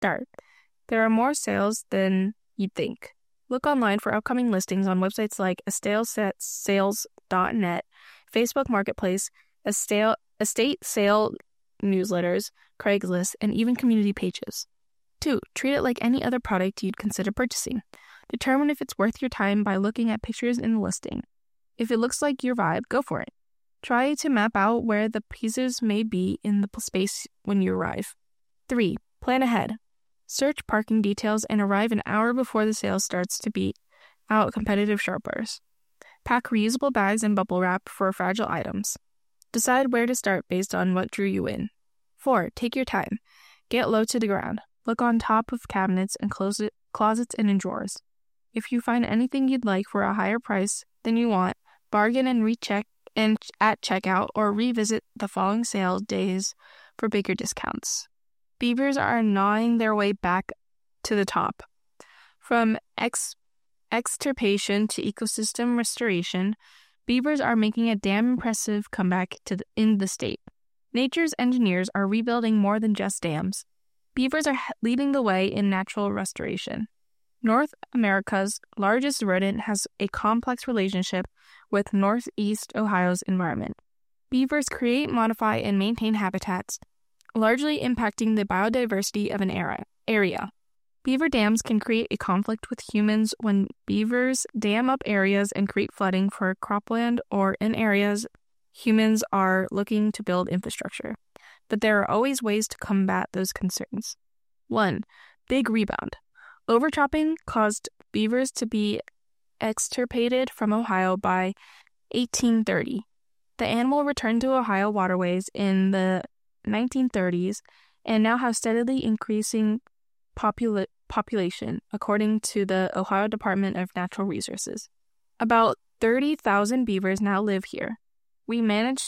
start. There are more sales than you'd think. Look online for upcoming listings on websites like estateSales.net, Facebook Marketplace, estate sale newsletters, Craigslist, and even community pages. 2. Treat it like any other product you'd consider purchasing. Determine if it's worth your time by looking at pictures in the listing. If it looks like your vibe, go for it. Try to map out where the pieces may be in the space when you arrive. 3. Plan ahead. Search parking details and arrive an hour before the sale starts to beat out competitive shoppers. Pack reusable bags and bubble wrap for fragile items. Decide where to start based on what drew you in. 4. Take your time. Get low to the ground. Look on top of cabinets and closets and in drawers. If you find anything you'd like for a higher price than you want, bargain and recheck at checkout or revisit the following sale days for bigger discounts. Beavers are gnawing their way back to the top. From extirpation to ecosystem restoration, beavers are making a damn impressive comeback in the state. Nature's engineers are rebuilding more than just dams. Beavers are leading the way in natural restoration. North America's largest rodent has a complex relationship with Northeast Ohio's environment. Beavers create, modify, and maintain habitats, largely impacting the biodiversity of an area. Beaver dams can create a conflict with humans when beavers dam up areas and create flooding for cropland or in areas humans are looking to build infrastructure. But there are always ways to combat those concerns. 1. Big rebound. Overchopping caused beavers to be extirpated from Ohio by 1830. The animal returned to Ohio waterways in the 1930s and now have steadily increasing population, according to the Ohio Department of Natural Resources. About 30,000 beavers now live here. We manage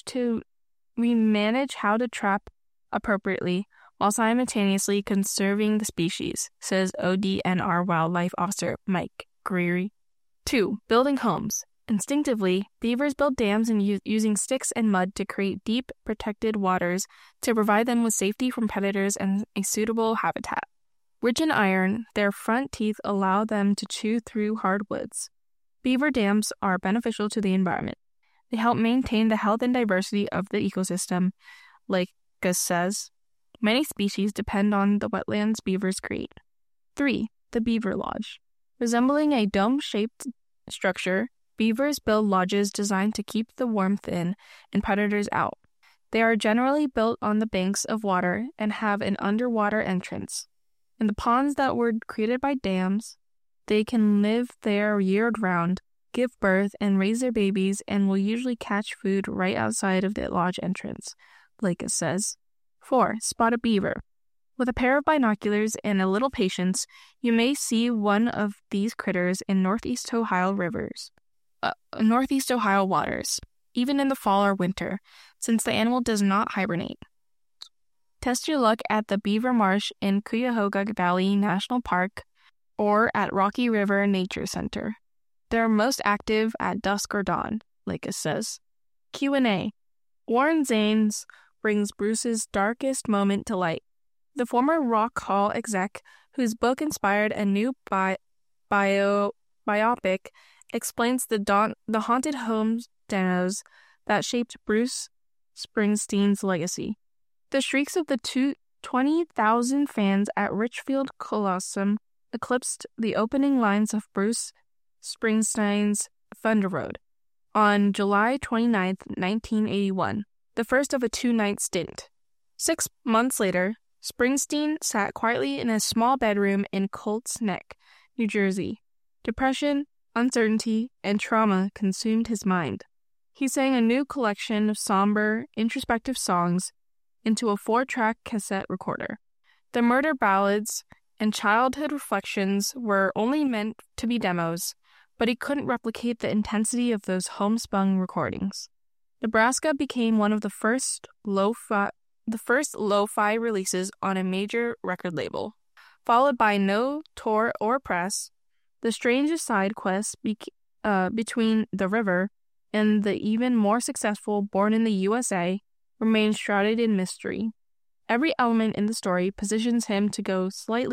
how to trap appropriately while simultaneously conserving the species, says ODNR Wildlife Officer Mike Greery. 2. Building homes. Instinctively, beavers build dams using sticks and mud to create deep, protected waters to provide them with safety from predators and a suitable habitat. Rich in iron, their front teeth allow them to chew through hardwoods. Beaver dams are beneficial to the environment. They help maintain the health and diversity of the ecosystem. Like Gus says, many species depend on the wetlands beavers create. 3. The Beaver Lodge. Resembling a dome-shaped structure, beavers build lodges designed to keep the warmth in and predators out. They are generally built on the banks of water and have an underwater entrance. In the ponds that were created by dams, they can live there year-round, give birth, and raise their babies, and will usually catch food right outside of the lodge entrance, like it says. 4. Spot a beaver. With a pair of binoculars and a little patience, you may see one of these critters in Northeast Ohio waters, even in the fall or winter, since the animal does not hibernate. Test your luck at the Beaver Marsh in Cuyahoga Valley National Park or at Rocky River Nature Center. They're most active at dusk or dawn, like it says. Q&A. Warren Zanes brings Bruce's darkest moment to light. The former Rock Hall exec, whose book inspired a new biopic, explains the haunted homes denos that shaped Bruce Springsteen's legacy. The shrieks of the 20,000 fans at Richfield Coliseum eclipsed the opening lines of Bruce Springsteen's Thunder Road on July 29, 1981, the first of a 2-night stint. 6 months later, Springsteen sat quietly in a small bedroom in Colts Neck, New Jersey. Depression, uncertainty, and trauma consumed his mind. He sang a new collection of somber, introspective songs into a 4-track cassette recorder. The murder ballads and childhood reflections were only meant to be demos, but he couldn't replicate the intensity of those homespun recordings. Nebraska became one of the first lo-fi releases on a major record label. Followed by no tour or press, the strangest side quest between The River and the even more successful Born in the USA remains shrouded in mystery. Every element in the story positions him to go slightly